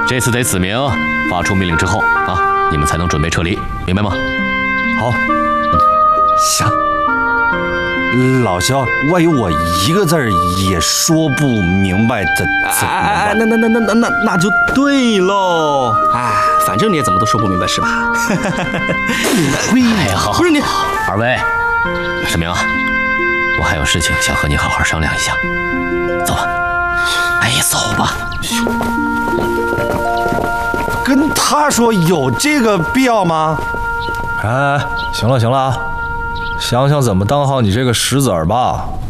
这次得子明发出命令之后啊，你们才能准备撤离，明白吗？ 好，行。老肖，万一我一个字儿也说不明白，怎么办？ 那就对喽。哎，反正你也怎么都说不明白是吧？ 哎呀，好， 不是你， 二位，沈明啊，我还有事情想和你好好商量一下，走吧。哎呀，走吧。 跟他说有这个必要吗？ 哎，行了啊，想想怎么当好你这个石子儿吧。